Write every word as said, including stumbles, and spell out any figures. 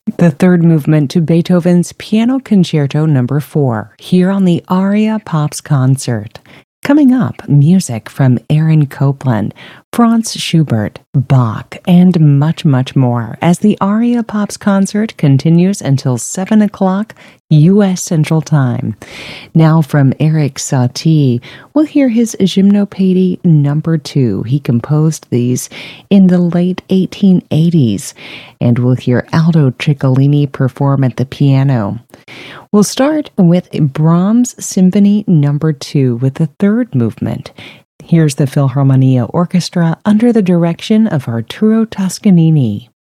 The third movement to Beethoven's Piano Concerto Number four, here on the Aria Pops Concert. Coming up, music from Aaron Copland, Franz Schubert, Bach, and much, much more as the Aria Pops Concert continues until seven o'clock U S Central Time. Now from Eric Satie, we'll hear his Gymnopédie Number two. He composed these in the late eighteen eighties, and we'll hear Aldo Ciccolini perform at the piano. We'll start with Brahms Symphony Number two with the third movement. Here's the Philharmonia Orchestra under the direction of Arturo Toscanini.